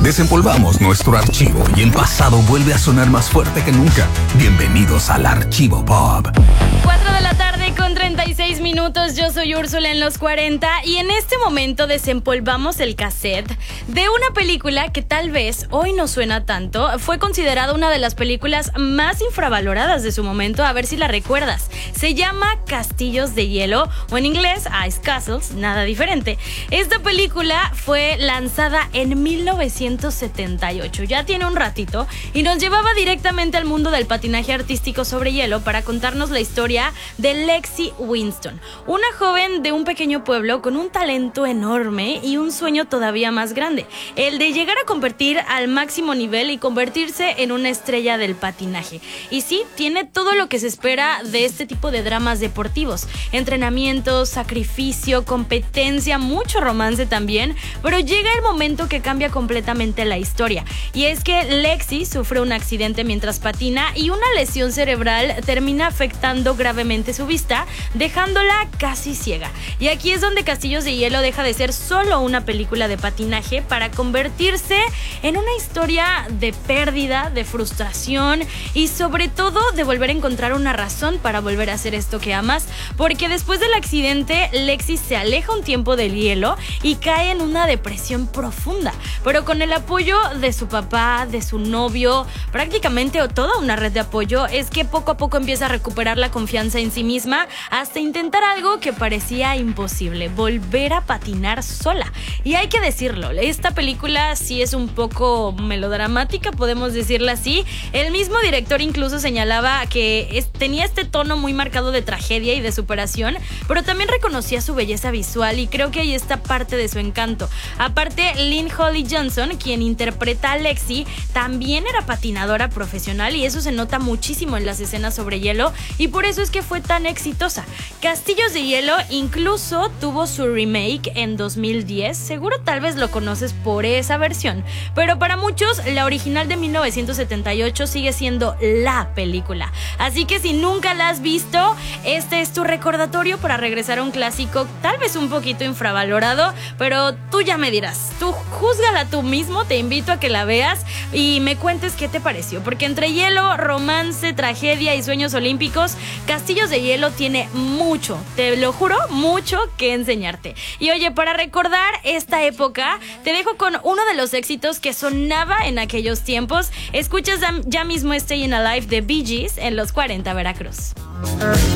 Desempolvamos nuestro archivo y el pasado vuelve a sonar más fuerte que nunca. Bienvenidos al Archivo Pop. 4 de la tarde con 36 minutos. Yo soy Úrsula en los 40 y en este momento desempolvamos el cassette de una película que tal vez hoy no suena tanto. Fue considerada una de las películas más infravaloradas de su momento. A ver si la recuerdas. Se llama Castillos de Hielo, o en inglés Ice Castles, nada diferente. Esta película fue lanzada en 1978, ya tiene un ratito, y nos llevaba directamente al mundo del patinaje artístico sobre hielo para contarnos la historia de Lexi Winston, una joven de un pequeño pueblo con un talento enorme y un sueño todavía más grande, el de llegar a competir al máximo nivel y convertirse en una estrella del patinaje. Y sí, tiene todo lo que se espera de este tipo de dramas deportivos: entrenamiento, sacrificio, competencia, mucho romance también, pero llega el momento que cambia completamente la historia, y es que Lexi sufre un accidente mientras patina y una lesión cerebral termina afectando gravemente su vista, dejándola casi ciega. Y aquí es donde Castillos de Hielo deja de ser solo una película de patinaje para convertirse en una historia de pérdida, de frustración y sobre todo de volver a encontrar una razón para volver a hacer esto que amas, porque después del accidente Lexi se aleja un tiempo del hielo y cae en una depresión profunda, pero con el apoyo de su papá, de su novio, prácticamente toda una red de apoyo, es que poco a poco empieza a recuperar la confianza en sí misma hasta intentar algo que parecía imposible: volver a patinar sola. Y hay que decirlo, esta película sí es un poco melodramática, podemos decirla así. El mismo director incluso señalaba que tenía este tono muy marcado de tragedia y de superación, pero también reconocía su belleza visual, y creo que ahí está parte de su encanto. Aparte, Lynn Holly Johnson, quien interpreta a Lexi, también era patinadora profesional, y eso se nota muchísimo en las escenas sobre hielo, y por eso es que fue tan exitosa. Castillos de Hielo incluso tuvo su remake en 2010, seguro tal vez lo conoces por esa versión, pero para muchos la original de 1978 sigue siendo la película. Así que si nunca la has visto, este es tu recordatorio para regresar a un clásico tal vez un poquito infravalorado, pero tú ya me dirás, tú júzgala tú mismo. Te invito a que la veas y me cuentes qué te pareció, porque entre hielo, romance, tragedia y sueños olímpicos, Castillos de Hielo tiene mucho, te lo juro, mucho que enseñarte. Y oye, para recordar esta época, te dejo con uno de los éxitos que sonaba en aquellos tiempos. Escuchas ya mismo Staying Alive de Bee Gees en los 40 Veracruz.